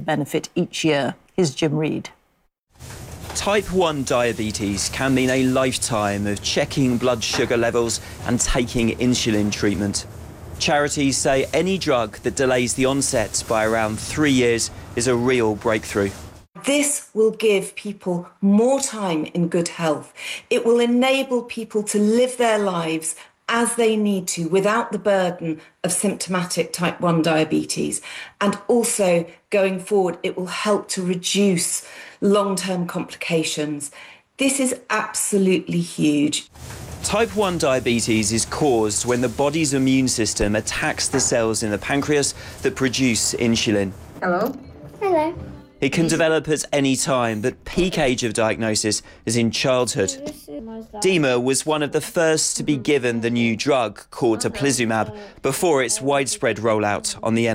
benefit each year. Here's Jim Reed. Type 1 diabetes can mean a lifetime of checking blood sugar levels and taking insulin treatment. Charities say any drug that delays the onset by around 3 years is a real breakthrough. This will give people more time in good health. It will enable people to live their lives as they need to without the burden of symptomatic type 1 diabetes. And also, going forward, it will help to reduce long-term complications. This is absolutely huge. Type 1 diabetes is caused when the body's immune system attacks the cells in the pancreas that produce insulin. Hello? Hello. It can develop at any time, but peak age of diagnosis is in childhood. Dima was one of the first to be given the new drug called teplizumab before its widespread rollout on the NHS.